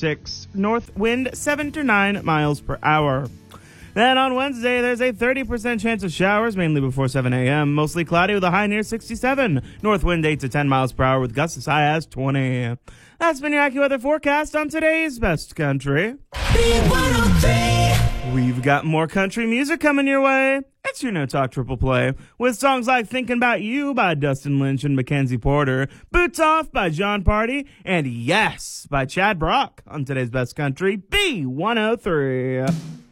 6. North wind 7 to 9 miles per hour. Then on Wednesday, there's a 30% chance of showers, mainly before 7 a.m. Mostly cloudy with a high near 67. North wind 8 to 10 miles per hour with gusts as high as 20. That's been your AccuWeather forecast on today's Best Country. B103. We've got more country music coming your way. It's your No Talk Triple Play with songs like Thinking About You by Dustin Lynch and Mackenzie Porter, Boots Off by John Party, and Yes by Chad Brock on today's Best Country, B103.